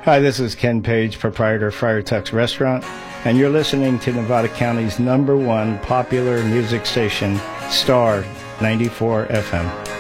Hi, this is Ken Page, proprietor of Friar Tuck's Restaurant, and you're listening to Nevada County's #1 popular music station, Star 94 FM.